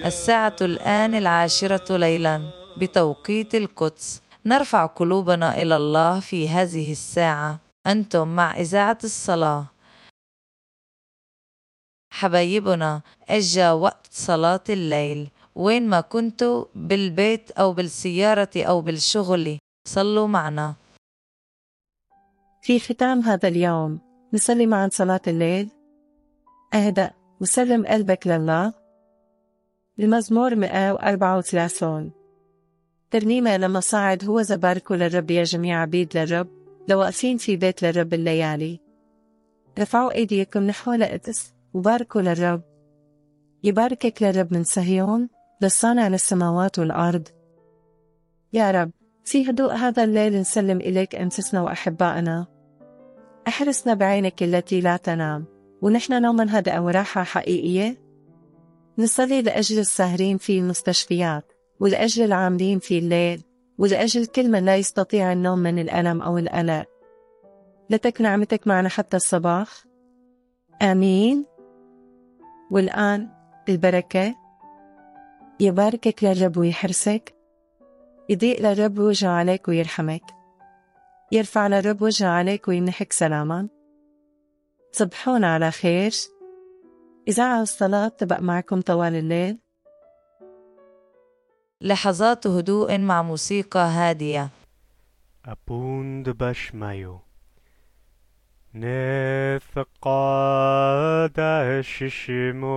الساعة الآن 10 ليلا بتوقيت القدس. نرفع قلوبنا إلى الله في هذه الساعة. أنتم مع إذاعة الصلاة. حبايبنا، أجا وقت صلاة الليل. وين ما كنتوا، بالبيت أو بالسيارة أو بالشغل، صلوا معنا. في ختام هذا اليوم نصلي معا صلاة الليل. اهدأ وسلم قلبك لله. المزمور 134 ترنيمة لما صعد هو باركوا للرب يا جميع عبيد للرب، لو واقفين في بيت للرب الليالي. رفعوا ايديكم نحو القدس وباركوا للرب. يباركك للرب من صهيون، للصانع للسماوات والأرض. يا رب، في هدوء هذا الليل نسلم إليك أنفسنا وأحبائنا. احرسنا بعينك التي لا تنام، ونحن نوما هادئة وراحة حقيقية. نصلي لأجل الساهرين في المستشفيات، ولأجل العاملين في الليل، ولأجل كل من لا يستطيع النوم من الألم أو القلق. لتكن نعمتك معنا حتى الصباح. آمين. والآن البركة. يباركك للرب ويحرسك. يضيء للرب وجهه عليك ويرحمك. يرفع للرب وجهه عليك ويمنحك سلاما. صبحون على خير. إذاعة الصلاة تبقى معكم طوال الليل. لحظات هدوء مع موسيقى هادية. أبوند بشمايو نثقاد ششمو